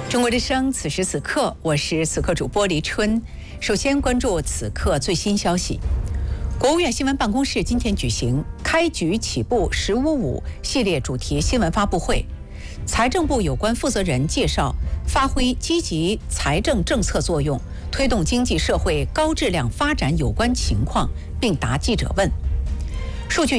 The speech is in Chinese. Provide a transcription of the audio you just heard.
中国之声，此时此刻，我是此刻主播黎春。首先关注此刻最新消息。国务院新闻办公室今天举行“开局起步1055”系列主题新闻发布会，财政部有关负责人介绍发挥积极财政政策作用，推动经济社会高质量发展有关情况，并答记者问。数据